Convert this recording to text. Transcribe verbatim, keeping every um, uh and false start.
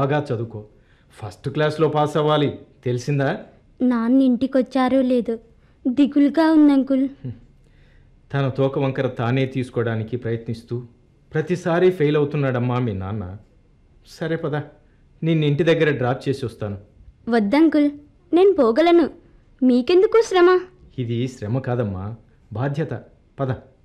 బాగా చదువుకో, ఫస్ట్ క్లాస్లో పాస్ అవ్వాలి, తెలిసిందా? నాన్న ఇంటికొచ్చారో లేదో దిగులుగా ఉంది అంకుల్. తన తోక వంకర తానే తీసుకోవడానికి ప్రయత్నిస్తూ ప్రతిసారి ఫెయిల్ అవుతున్నాడమ్మా మీ నాన్న. సరే పద, నిన్ను ఇంటి దగ్గర డ్రాప్ చేసి వస్తాను. వద్దంకుల్, నేను పోగలను. మీకెందుకు శ్రమ? ఇది శ్రమ కాదమ్మా, బాధ్యత. పద.